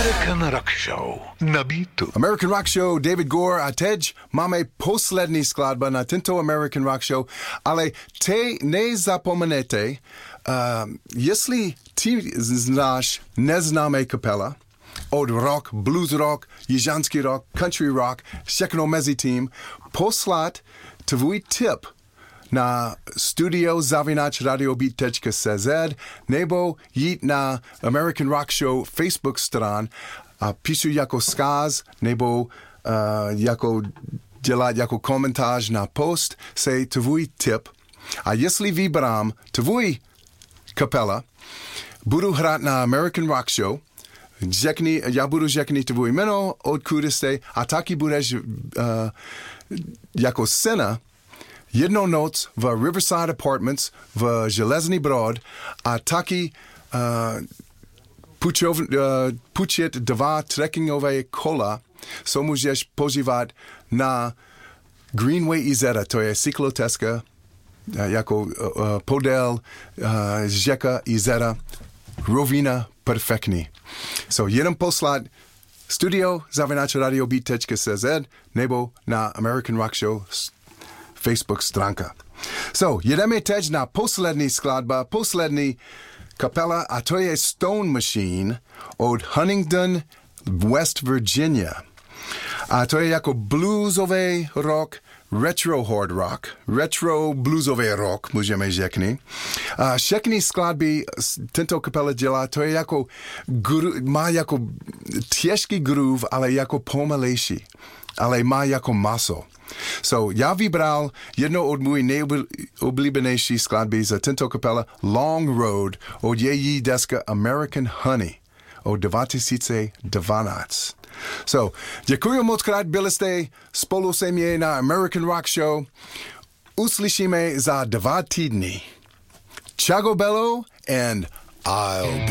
American Rock Show na Beatu. American Rock Show, David Gore a teď máme poslední skladba na tento American Rock Show, ale nezapomenete, jestli ty znáš neznámé kapela, od rock, blues rock, jižanský rock, country rock, všechno mezi tím, poslat tvůj tip na studio@radiobeat.cz nebo jít na American Rock Show Facebook stran a píšu jako vzkaz nebo jako dělat jako komentář na post, say tvůj tip. A jestli vybrám tvůj kapela, budu hrát na American Rock Show, já budu řekni tvůj jméno, odkud jste a taky budeš jako scéna jednou noc v Riverside Apartments v Železný Brod a taky půjčit 2 trekkingové kola, co můžeš používat na Greenway Izera, to je cyklotezka jako podél řeka Izera, rovina perfektní. So jenom poslat studio@radiobeat.cz nebo na American Rock Show Facebook stránka. So, jedeme teď na poslední skladba, poslední kapela a to je Stone Machine od Huntington, West Virginia. A to je jako bluesový rock, retro hard rock, retro bluesový rock, můžeme řekni. Všechny skladby tento kapela dělá, to je jako, má jako těžký groove, ale jako pomalejší, ale má jako maso. So, já vybral jednou od můj nejoblíbenější skladby za tento kapela Long Road od její deska American Honey od 2012. So, děkuji moc krát, byli jste spolu se mě na American Rock Show. Uslyšíme za 2 týdny. Ciao bello and I'll be